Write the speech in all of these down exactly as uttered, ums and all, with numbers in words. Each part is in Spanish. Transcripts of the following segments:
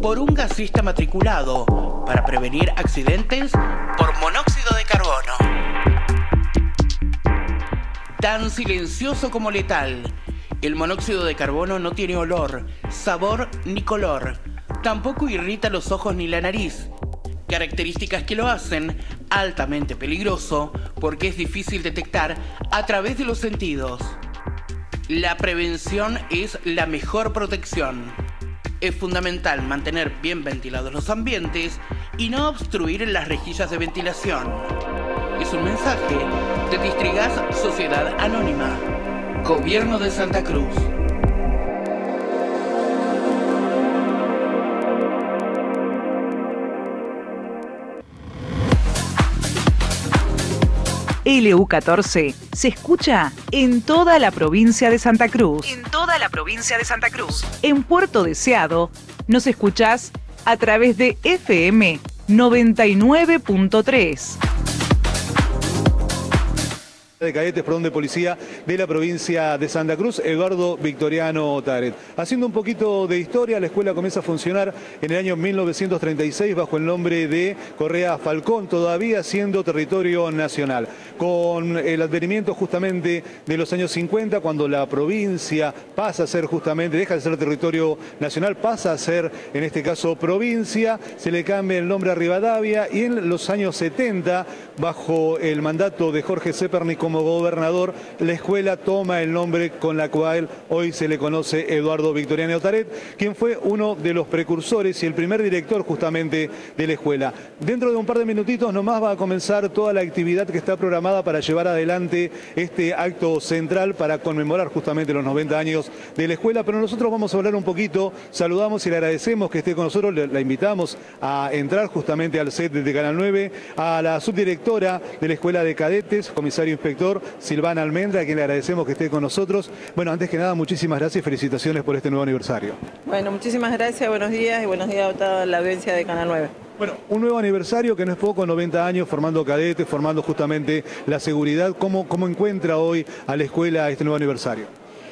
por un gasista matriculado para prevenir accidentes por monóxido de carbono. Tan silencioso como letal, el monóxido de carbono no tiene olor, sabor ni color. Tampoco irrita los ojos ni la nariz, características que lo hacen altamente peligroso porque es difícil detectar a través de los sentidos. La prevención es la mejor protección. Es fundamental mantener bien ventilados los ambientes y no obstruir las rejillas de ventilación. Es un mensaje de Distrigas Sociedad Anónima, Gobierno de Santa Cruz. L U catorce se escucha en toda la provincia de Santa Cruz. En toda la provincia de Santa Cruz. En Puerto Deseado nos escuchás a través de F M noventa y nueve punto tres. De cadetes, perdón, de policía de la provincia de Santa Cruz, Eduardo Victoriano Otaret. Haciendo un poquito de historia, la escuela comienza a funcionar en el año mil novecientos treinta y seis bajo el nombre de Correa Falcón, todavía siendo territorio nacional. Con el advenimiento justamente de los años cincuenta, cuando la provincia pasa a ser justamente, deja de ser territorio nacional, pasa a ser, en este caso, provincia, se le cambia el nombre a Rivadavia, y en los años setenta, bajo el mandato de Jorge Zepernik como gobernador, la escuela toma el nombre con la cual hoy se le conoce Eduardo Victoriano Otaret, quien fue uno de los precursores y el primer director justamente de la escuela. Dentro de un par de minutitos nomás va a comenzar toda la actividad que está programada para llevar adelante este acto central para conmemorar justamente los noventa años de la escuela, pero nosotros vamos a hablar un poquito, saludamos y le agradecemos que esté con nosotros, la invitamos a entrar justamente al set de Canal nueve, a la subdirectora de la Escuela de Cadetes, comisario inspector Silvana Almendra, a quien le agradecemos que esté con nosotros. Bueno, antes que nada, muchísimas gracias y felicitaciones por este nuevo aniversario. Bueno, muchísimas gracias, buenos días y buenos días a toda la audiencia de Canal nueve. Bueno, un nuevo aniversario que no es poco, noventa años formando cadetes, formando justamente la seguridad. ¿Cómo, cómo encuentra hoy a la escuela este nuevo aniversario?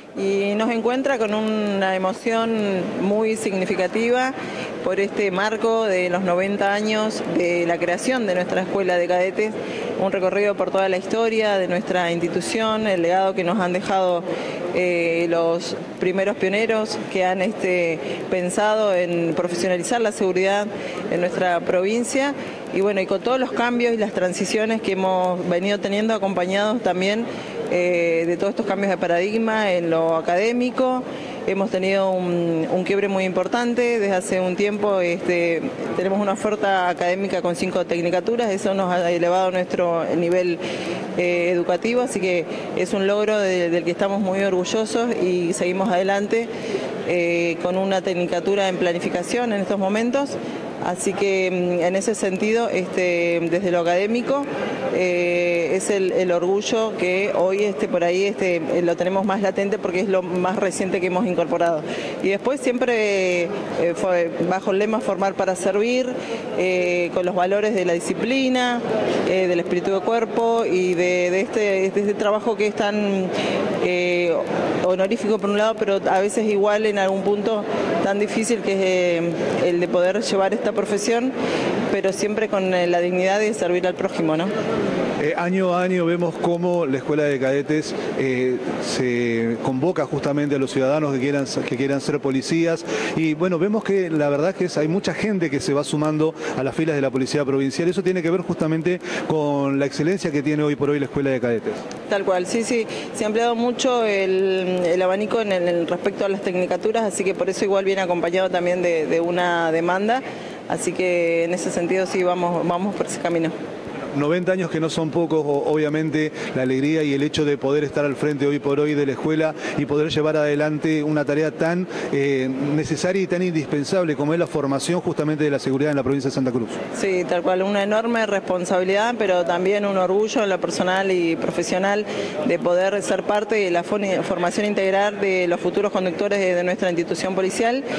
Y nos encuentra con una emoción muy significativa por este marco de los noventa años de la creación de nuestra escuela de cadetes, un recorrido por toda la historia de nuestra institución, el legado que nos han dejado eh, los primeros pioneros que han este, pensado en profesionalizar la seguridad en nuestra provincia, y bueno, y con todos los cambios y las transiciones que hemos venido teniendo, acompañados también eh, de todos estos cambios de paradigma en lo académico. Hemos tenido un, un quiebre muy importante desde hace un tiempo. Este, tenemos una oferta académica con cinco tecnicaturas, eso nos ha elevado nuestro nivel eh, educativo, así que es un logro de, del que estamos muy orgullosos y seguimos adelante eh, con una tecnicatura en planificación en estos momentos. Así que en ese sentido, este, desde lo académico, eh, es el, el orgullo que hoy este, por ahí este, lo tenemos más latente porque es lo más reciente que hemos incorporado. Y después siempre eh, fue bajo el lema formar para servir, eh, con los valores de la disciplina, eh, del espíritu de cuerpo y de, de, este, de este trabajo que es tan eh, honorífico por un lado, pero a veces igual en algún punto tan difícil que es eh, el de poder llevar esta profesión, pero siempre con la dignidad de servir al prójimo, ¿no? Eh, año a año vemos cómo la Escuela de Cadetes eh, se convoca justamente a los ciudadanos que quieran, que quieran ser policías, y bueno, vemos que la verdad que es, hay mucha gente que se va sumando a las filas de la Policía Provincial. Eso tiene que ver justamente con la excelencia que tiene hoy por hoy la Escuela de Cadetes. Tal cual, sí, sí, se ha ampliado mucho el, el abanico en el, en respecto a las tecnicaturas, así que por eso igual viene acompañado también de, de una demanda, así que en ese sentido sí vamos, vamos por ese camino. noventa años que no son pocos, obviamente la alegría y el hecho de poder estar al frente hoy por hoy de la escuela y poder llevar adelante una tarea tan eh, necesaria y tan indispensable como es la formación justamente de la seguridad en la provincia de Santa Cruz. Sí, tal cual, una enorme responsabilidad, pero también un orgullo en lo personal y profesional de poder ser parte de la formación integral de los futuros conductores de nuestra institución policial.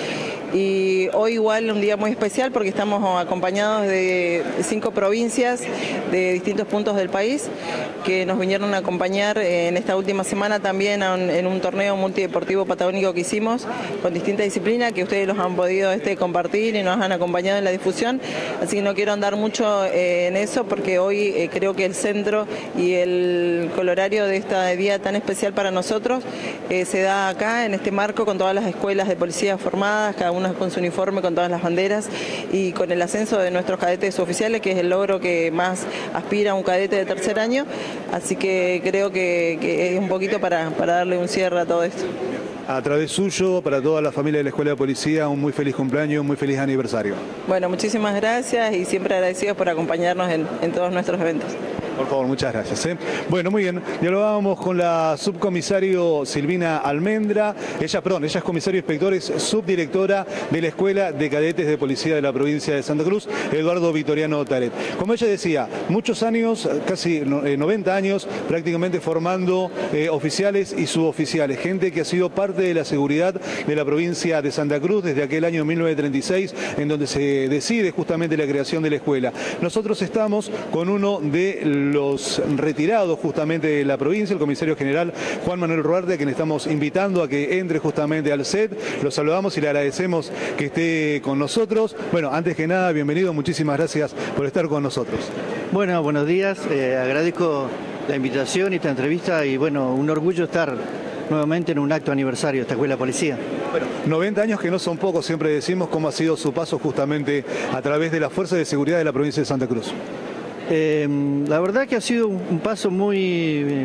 y hoy igual un día muy especial porque estamos acompañados de cinco provincias de distintos puntos del país que nos vinieron a acompañar en esta última semana también en un torneo multideportivo patagónico que hicimos con distintas disciplinas que ustedes los han podido este, compartir y nos han acompañado en la difusión, así que no quiero andar mucho eh, en eso porque hoy eh, creo que el centro y el colorario de este día tan especial para nosotros eh, se da acá en este marco con todas las escuelas de policía formadas, cada una con su uniforme, con todas las banderas y con el ascenso de nuestros cadetes oficiales, que es el logro que más aspira un cadete de tercer año, así que creo que, que es un poquito para, para darle un cierre a todo esto. A través suyo, para toda la familia de la Escuela de Policía, un muy feliz cumpleaños, un muy feliz aniversario. Bueno, muchísimas gracias y siempre agradecidos por acompañarnos en, en todos nuestros eventos. Por favor, muchas gracias. ¿eh? Bueno, muy bien. Dialogábamos con la subcomisario Silvina Almendra. Ella, perdón, ella es comisario inspector, es subdirectora de la Escuela de Cadetes de Policía de la provincia de Santa Cruz, Eduardo Victoriano Taret. Como ella decía, muchos años, casi noventa años, prácticamente formando eh, oficiales y suboficiales, gente que ha sido parte de la seguridad de la provincia de Santa Cruz desde aquel año mil novecientos treinta y seis, en donde se decide justamente la creación de la escuela. Nosotros estamos con uno de los retirados justamente de la provincia, el comisario general Juan Manuel Ruarte, a quien estamos invitando a que entre justamente al set. Lo saludamos y le agradecemos que esté con nosotros. Bueno, antes que nada, bienvenido, muchísimas gracias por estar con nosotros. Bueno, buenos días, eh, agradezco la invitación y esta entrevista y bueno, un orgullo estar nuevamente en un acto aniversario de esta Escuela de Policía. Bueno, noventa años que no son pocos, siempre decimos cómo ha sido su paso justamente a través de la Fuerza de Seguridad de la provincia de Santa Cruz. Eh, la verdad que ha sido un paso muy eh,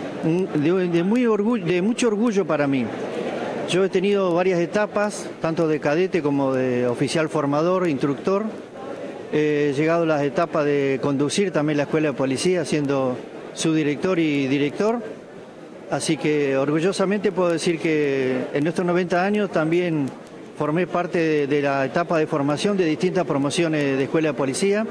de, de, muy orgullo, de mucho orgullo para mí. Yo he tenido varias etapas, tanto de cadete como de oficial formador, instructor. He llegado a las etapas de conducir también la Escuela de Policía, siendo subdirector y director. Así que orgullosamente puedo decir que en estos noventa años también formé parte de, de la etapa de formación de distintas promociones de Escuela de Policía.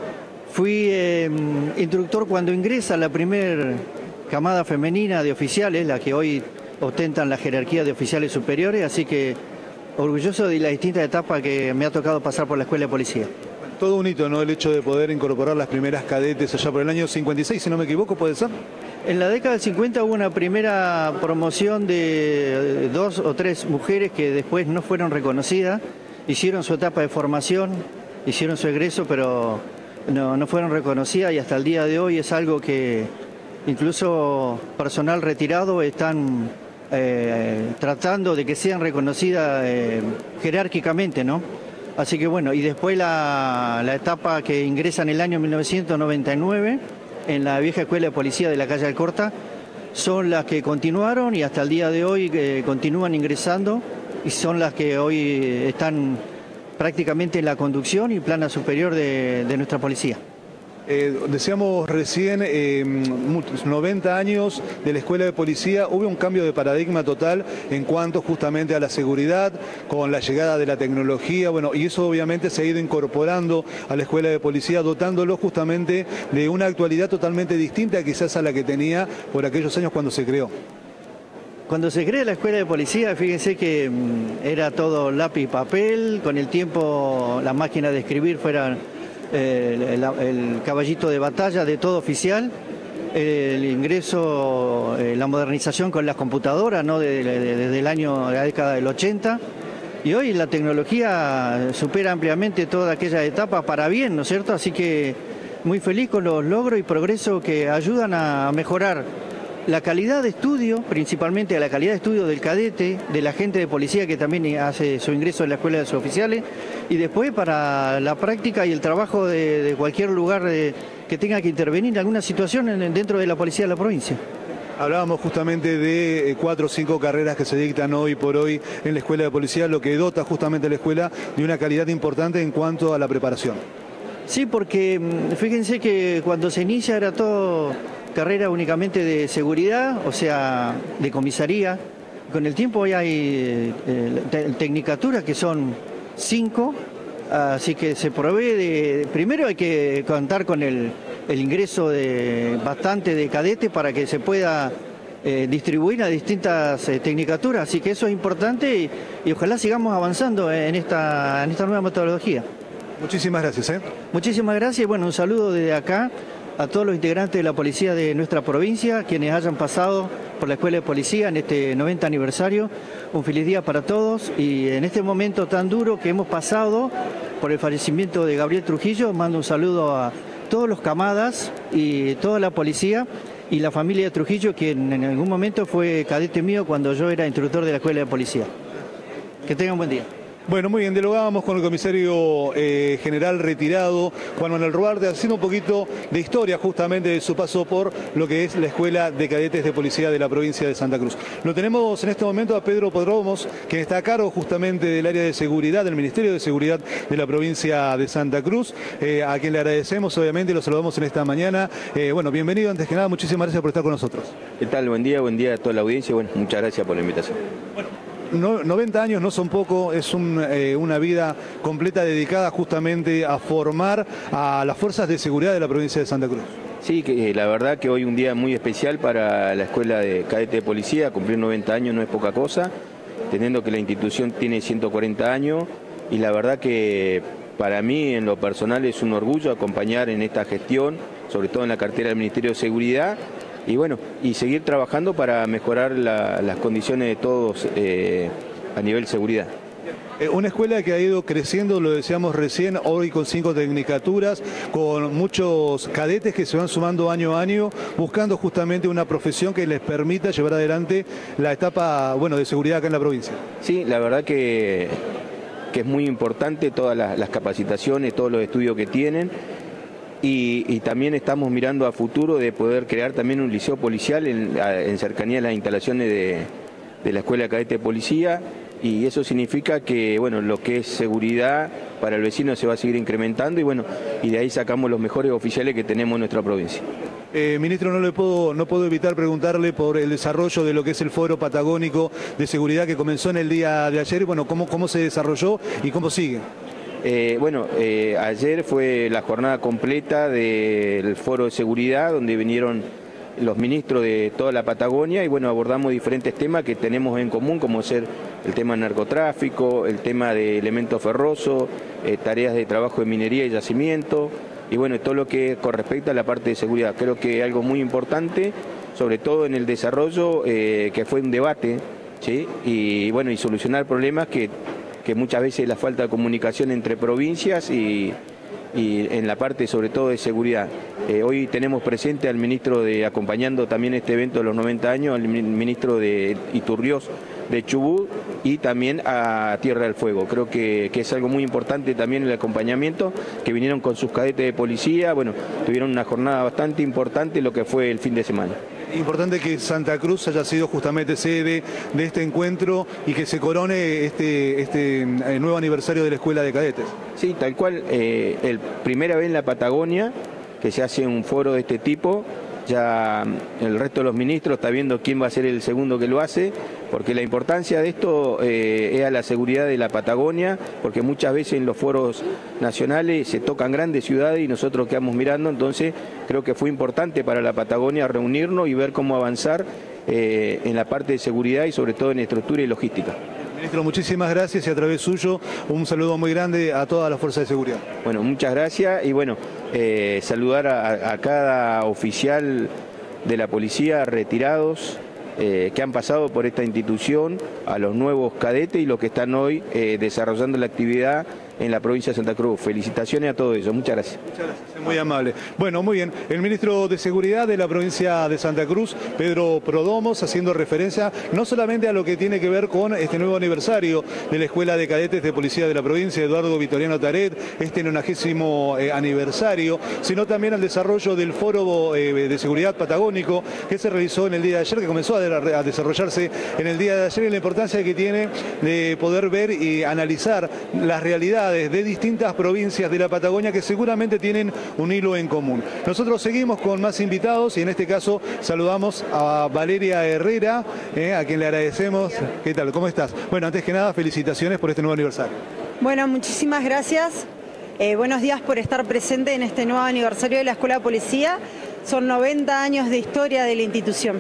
Fui eh, instructor cuando ingresa la primer camada femenina de oficiales, la que hoy ostentan la jerarquía de oficiales superiores, así que orgulloso de las distintas etapas que me ha tocado pasar por la Escuela de Policía. Todo un hito, ¿no? El hecho de poder incorporar las primeras cadetes allá por el año cincuenta y seis, si no me equivoco, ¿puede ser? En la década del cincuenta hubo una primera promoción de dos o tres mujeres que después no fueron reconocidas, hicieron su etapa de formación, hicieron su egreso, pero no, no fueron reconocidas y hasta el día de hoy es algo que incluso personal retirado están eh, tratando de que sean reconocidas eh, jerárquicamente, ¿no? Así que bueno, y después la, la etapa que ingresa en el año mil novecientos noventa y nueve en la vieja Escuela de Policía de la calle Alcorta, son las que continuaron y hasta el día de hoy eh, continúan ingresando y son las que hoy están prácticamente en la conducción y plana superior de, de nuestra policía. Eh, decíamos recién, eh, noventa años de la Escuela de Policía, hubo un cambio de paradigma total en cuanto justamente a la seguridad, con la llegada de la tecnología, bueno, y eso obviamente se ha ido incorporando a la Escuela de Policía, dotándolo justamente de una actualidad totalmente distinta quizás a la que tenía por aquellos años cuando se creó. Cuando se creó la Escuela de Policía, fíjense que mmm, era todo lápiz y papel, con el tiempo la máquina de escribir fuera eh, el, el caballito de batalla de todo oficial, el ingreso, eh, la modernización con las computadoras, ¿no? Desde de, de, de el año, la década del ochenta, y hoy la tecnología supera ampliamente todas aquellas etapas para bien, ¿no es cierto? Así que muy feliz con los logros y progresos que ayudan a mejorar la calidad de estudio, principalmente la calidad de estudio del cadete, del agente de policía que también hace su ingreso en la escuela de suboficiales, y después para la práctica y el trabajo de, de cualquier lugar de, que tenga que intervenir en alguna situación en, dentro de la policía de la provincia. Hablábamos justamente de cuatro o cinco carreras que se dictan hoy por hoy en la Escuela de Policía, lo que dota justamente a la escuela de una calidad importante en cuanto a la preparación. Sí, porque fíjense que cuando se inicia era todo carrera únicamente de seguridad, o sea, de comisaría. Con el tiempo hoy hay eh, tecnicaturas que son cinco, así que se provee de... Primero hay que contar con el, el ingreso de bastante de cadetes para que se pueda eh, distribuir a distintas eh, tecnicaturas, así que eso es importante y, y ojalá sigamos avanzando en esta, en esta nueva metodología. Muchísimas gracias. ¿eh? Muchísimas gracias y bueno, un saludo desde acá a todos los integrantes de la policía de nuestra provincia, quienes hayan pasado por la Escuela de Policía en este noventa aniversario. Un feliz día para todos y en este momento tan duro que hemos pasado por el fallecimiento de Gabriel Trujillo, mando un saludo a todos los camadas y toda la policía y la familia de Trujillo, quien en algún momento fue cadete mío cuando yo era instructor de la Escuela de Policía. Que tengan un buen día. Bueno, muy bien, dialogábamos con el comisario eh, general retirado, Juan Manuel Ruarte, haciendo un poquito de historia justamente de su paso por lo que es la Escuela de Cadetes de Policía de la provincia de Santa Cruz. Lo tenemos en este momento a Pedro Prodromos, quien está a cargo justamente del área de seguridad, del Ministerio de Seguridad de la provincia de Santa Cruz, eh, a quien le agradecemos obviamente y lo saludamos en esta mañana. Eh, bueno, bienvenido antes que nada, muchísimas gracias por estar con nosotros. ¿Qué tal? Buen día, buen día a toda la audiencia. Bueno, muchas gracias por la invitación. Bueno. No, noventa años no son poco, es un, eh, una vida completa dedicada justamente a formar a las fuerzas de seguridad de la provincia de Santa Cruz. Sí, que la verdad que hoy un día muy especial para la Escuela de Cadete de Policía. Cumplir noventa años no es poca cosa, teniendo que la institución tiene ciento cuarenta años y la verdad que para mí en lo personal es un orgullo acompañar en esta gestión, sobre todo en la cartera del Ministerio de Seguridad. Y bueno, y seguir trabajando para mejorar la, las condiciones de todos eh, a nivel seguridad. Eh, una escuela que ha ido creciendo, lo decíamos recién, hoy con cinco tecnicaturas, con muchos cadetes que se van sumando año a año, buscando justamente una profesión que les permita llevar adelante la etapa bueno, de seguridad acá en la provincia. Sí, la verdad que, que es muy importante todas las, las capacitaciones, todos los estudios que tienen. Y, y también estamos mirando a futuro de poder crear también un liceo policial en, en cercanía a las instalaciones de, de la Escuela de Cadete de Policía y eso significa que bueno, lo que es seguridad para el vecino se va a seguir incrementando y bueno, y de ahí sacamos los mejores oficiales que tenemos en nuestra provincia. Eh, ministro, no le puedo, no puedo evitar preguntarle por el desarrollo de lo que es el Foro Patagónico de Seguridad que comenzó en el día de ayer, bueno, cómo, cómo se desarrolló y cómo sigue. Eh, bueno, eh, ayer fue la jornada completa del Foro de Seguridad, donde vinieron los ministros de toda la Patagonia y bueno, abordamos diferentes temas que tenemos en común, como ser el tema del narcotráfico, el tema de elementos ferrosos, eh, tareas de trabajo de minería y yacimiento, y bueno, todo lo que con respecto a la parte de seguridad. Creo que algo muy importante, sobre todo en el desarrollo, eh, que fue un debate, ¿sí? Y bueno, y solucionar problemas que que muchas veces la falta de comunicación entre provincias y, y en la parte sobre todo de seguridad. Eh, hoy tenemos presente al ministro de, acompañando también este evento de los noventa años, al ministro de Iturriós de Chubut y también a Tierra del Fuego. Creo que, que es algo muy importante también el acompañamiento, que vinieron con sus cadetes de policía, bueno, tuvieron una jornada bastante importante lo que fue el fin de semana. Importante que Santa Cruz haya sido justamente sede de este encuentro y que se corone este, este nuevo aniversario de la Escuela de Cadetes. Sí, tal cual, eh, el primera vez en la Patagonia que se hace un foro de este tipo. Ya el resto de los ministros está viendo quién va a ser el segundo que lo hace, porque la importancia de esto eh, es a la seguridad de la Patagonia, porque muchas veces en los foros nacionales se tocan grandes ciudades y nosotros quedamos mirando, entonces creo que fue importante para la Patagonia reunirnos y ver cómo avanzar eh, en la parte de seguridad y sobre todo en estructura y logística. Ministro, muchísimas gracias y a través suyo un saludo muy grande a todas las fuerzas de seguridad. Bueno, muchas gracias y bueno, eh, saludar a, a cada oficial de la policía retirados eh, que han pasado por esta institución, a los nuevos cadetes y los que están hoy eh, desarrollando la actividad en la provincia de Santa Cruz. Felicitaciones a todos ellos. Muchas gracias. Muchas gracias, muy amable. Bueno, muy bien. El ministro de Seguridad de la provincia de Santa Cruz, Pedro Prodromos, haciendo referencia no solamente a lo que tiene que ver con este nuevo aniversario de la Escuela de Cadetes de Policía de la provincia, Eduardo Victoriano Taret, este nonagésimo eh, aniversario, sino también al desarrollo del Foro eh, de Seguridad Patagónico que se realizó en el día de ayer, que comenzó a, a desarrollarse en el día de ayer, y la importancia que tiene de poder ver y analizar las realidades de distintas provincias de la Patagonia que seguramente tienen un hilo en común. Nosotros seguimos con más invitados y en este caso saludamos a Valeria Herrera, eh, a quien le agradecemos. ¿Qué tal? ¿Cómo estás? Bueno, antes que nada, felicitaciones por este nuevo aniversario. Bueno, muchísimas gracias. Eh, buenos días por estar presente en este nuevo aniversario de la Escuela de Policía. Son noventa años de historia de la institución.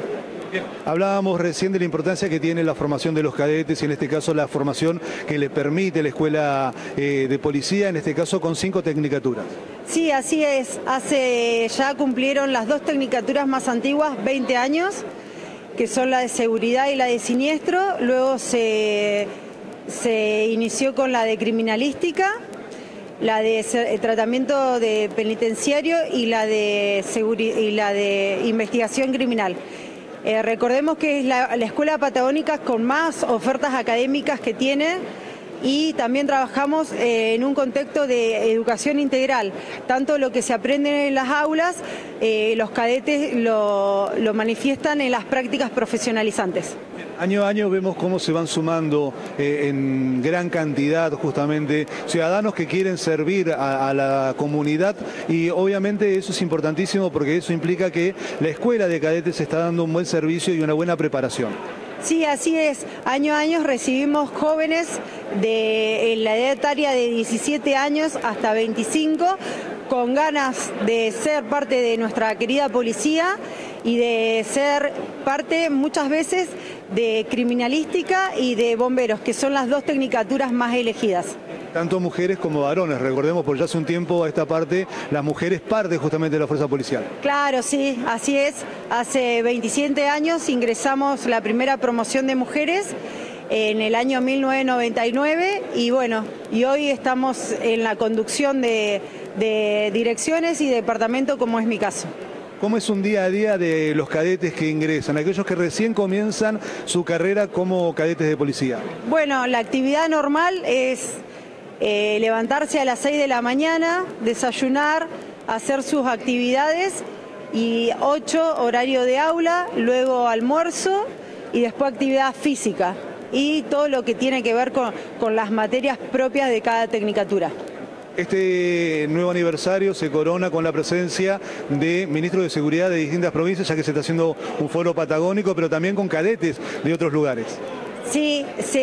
Bien. Hablábamos recién de la importancia que tiene la formación de los cadetes y en este caso la formación que le permite la Escuela eh, de Policía, en este caso con cinco tecnicaturas. Sí, así es. Hace ya cumplieron las dos tecnicaturas más antiguas, veinte años, que son la de seguridad y la de siniestro. Luego se, se inició con la de criminalística, la de tratamiento de penitenciario y la de, y la de investigación criminal. Eh, recordemos que es la, la escuela patagónica con más ofertas académicas que tiene y también trabajamos eh, en un contexto de educación integral. Tanto lo que se aprende en las aulas, eh, los cadetes lo, lo manifiestan en las prácticas profesionalizantes. Año a año vemos cómo se van sumando eh, en gran cantidad justamente ciudadanos que quieren servir a, a la comunidad y obviamente eso es importantísimo porque eso implica que la escuela de cadetes está dando un buen servicio y una buena preparación. Sí, así es. Año a año recibimos jóvenes de en la edad etaria de diecisiete años hasta veinticinco con ganas de ser parte de nuestra querida policía y de ser parte muchas veces de criminalística y de bomberos, que son las dos tecnicaturas más elegidas. Tanto mujeres como varones, recordemos, porque ya hace un tiempo a esta parte, las mujeres parten justamente de la fuerza policial. Claro, sí, así es. Hace veintisiete años ingresamos la primera promoción de mujeres en el año mil novecientos noventa y nueve y bueno, y hoy estamos en la conducción de, de direcciones y departamento, como es mi caso. ¿Cómo es un día a día de los cadetes que ingresan, aquellos que recién comienzan su carrera como cadetes de policía? Bueno, la actividad normal es eh, levantarse a las seis de la mañana, desayunar, hacer sus actividades y ocho horario de aula, luego almuerzo y después actividad física y todo lo que tiene que ver con, con las materias propias de cada tecnicatura. Este nuevo aniversario se corona con la presencia de ministros de seguridad de distintas provincias, ya que se está haciendo un foro patagónico, pero también con cadetes de otros lugares. Sí,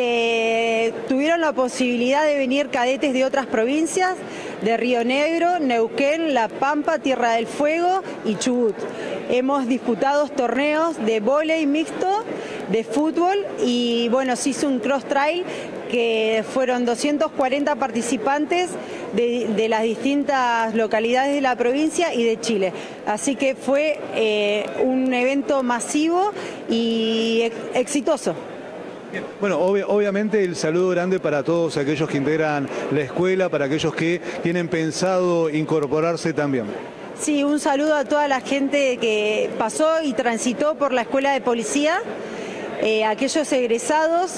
se tuvieron la posibilidad de venir cadetes de otras provincias, de Río Negro, Neuquén, La Pampa, Tierra del Fuego y Chubut. Hemos disputado torneos de vóley mixto, de fútbol y bueno, se hizo un cross trail que fueron doscientos cuarenta participantes de, de las distintas localidades de la provincia y de Chile. Así que fue eh, un evento masivo y ex exitoso. Bueno, ob obviamente el saludo grande para todos aquellos que integran la escuela, para aquellos que tienen pensado incorporarse también. Sí, un saludo a toda la gente que pasó y transitó por la escuela de policía, eh, aquellos egresados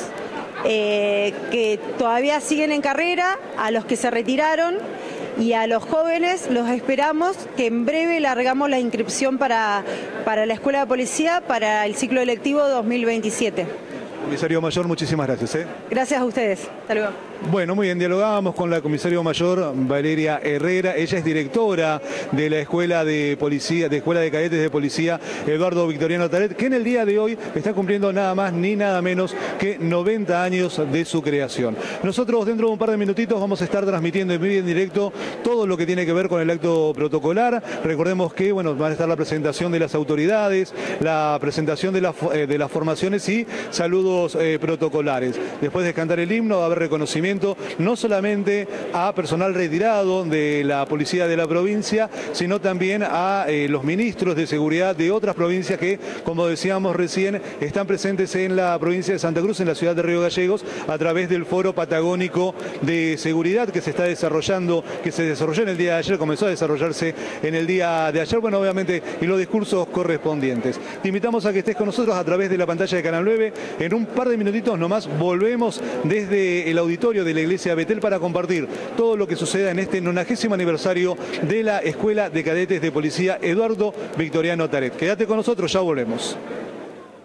eh, que todavía siguen en carrera, a los que se retiraron y a los jóvenes los esperamos que en breve largamos la inscripción para, para la escuela de policía para el ciclo electivo dos mil veintisiete. Comisario Mayor, muchísimas gracias. ¿eh? Gracias a ustedes. Hasta luego. Bueno, muy bien, dialogábamos con la comisario mayor Valeria Herrera. Ella es directora de la Escuela de Policía, de Escuela de Cadetes de Policía Eduardo Victoriano Taret, que en el día de hoy está cumpliendo nada más ni nada menos que noventa años de su creación. Nosotros dentro de un par de minutitos vamos a estar transmitiendo en vivo y en directo todo lo que tiene que ver con el acto protocolar. Recordemos que bueno, van a estar la presentación de las autoridades, la presentación de, la, eh, de las formaciones y saludos eh, protocolares. Después de cantar el himno va a haber reconocimiento no solamente a personal retirado de la policía de la provincia, sino también a eh, los ministros de seguridad de otras provincias que, como decíamos recién, están presentes en la provincia de Santa Cruz, en la ciudad de Río Gallegos, a través del Foro Patagónico de Seguridad que se está desarrollando, que se desarrolló en el día de ayer, comenzó a desarrollarse en el día de ayer, bueno, obviamente, y los discursos correspondientes. Te invitamos a que estés con nosotros a través de la pantalla de Canal nueve. En un par de minutitos nomás volvemos desde el auditorio de la Iglesia Betel para compartir todo lo que suceda en este nonagésimo aniversario de la Escuela de Cadetes de Policía Eduardo Victoriano Taret. Quédate con nosotros, ya volvemos.